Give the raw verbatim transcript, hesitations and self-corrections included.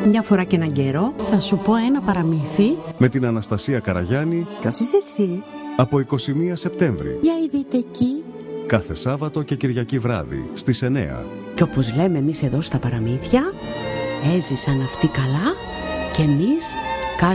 Μια φορά και έναν καιρό θα σου πω ένα παραμύθι με την Αναστασία Καραγιάννη. Ποιος είσαι εσύ? Από είκοσι μία Σεπτέμβρη. Για ειδείτε εκεί. Κάθε Σάββατο και Κυριακή βράδυ στις εννιά. Και όπως λέμε εμείς εδώ στα παραμύθια, έζησαν αυτοί καλά και εμείς